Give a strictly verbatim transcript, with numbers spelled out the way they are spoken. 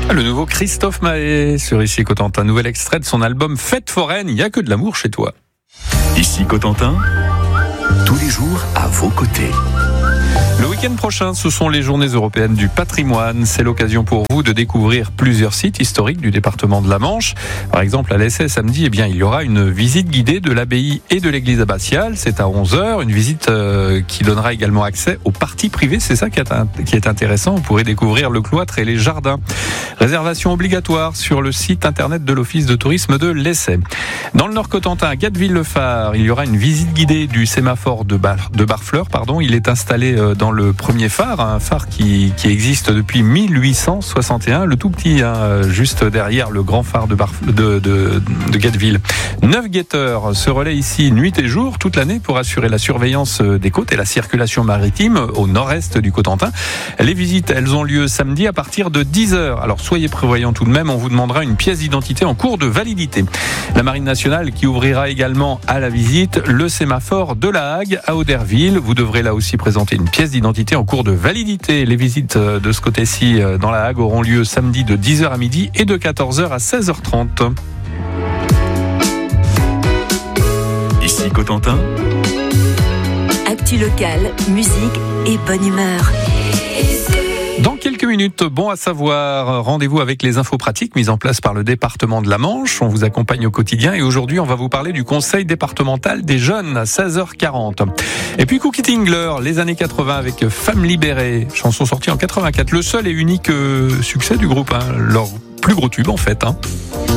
Le nouveau Christophe Maé sur Ici Cotentin, nouvel extrait de son album Fête foraine, il n'y a que de l'amour chez toi. Ici Cotentin, tous les jours à vos côtés. Le week-end prochain, ce sont les Journées européennes du patrimoine. C'est l'occasion pour vous de découvrir plusieurs sites historiques du département de la Manche. Par exemple, à l'Essai, samedi, eh bien, il y aura une visite guidée de l'abbaye et de l'église abbatiale. C'est à onze heures. Une visite euh, qui donnera également accès aux parties privées. C'est ça qui est, qui est intéressant. Vous pourrez découvrir le cloître et les jardins. Réservation obligatoire sur le site internet de l'Office de tourisme de l'Essai. Dans le Nord-Cotentin, à Gatteville-le-Phare, il y aura une visite guidée du sémaphore de, Bar, de Barfleur. Pardon. Il est installé euh, dans le premier phare, un phare qui, qui existe depuis mille huit cent soixante et un, le tout petit, hein, juste derrière le grand phare de, Barf, de, de, de Gatteville. Neuf guetteurs se relaient ici nuit et jour toute l'année pour assurer la surveillance des côtes et la circulation maritime au nord-est du Cotentin. Les visites, elles ont lieu samedi à partir de dix heures. Alors soyez prévoyants tout de même, on vous demandera une pièce d'identité en cours de validité. La Marine nationale qui ouvrira également à la visite le sémaphore de la Hague à Auderville. Vous devrez là aussi présenter une pièce d'identité en cours de validité. Les visites de ce côté-ci dans la Hague auront lieu samedi de dix heures à midi et de quatorze heures à seize heures trente. Ici Cotentin. Actu locale, musique et bonne humeur. Dans quelques minutes, bon à savoir, rendez-vous avec les infos pratiques mises en place par le département de la Manche. On vous accompagne au quotidien et aujourd'hui, on va vous parler du conseil départemental des jeunes à seize heures quarante. Et puis Cookie Tingler, les années quatre-vingts avec Femme libérée, chanson sortie en quatre-vingt-quatre. Le seul et unique succès du groupe, hein, leur plus gros tube en fait. Hein.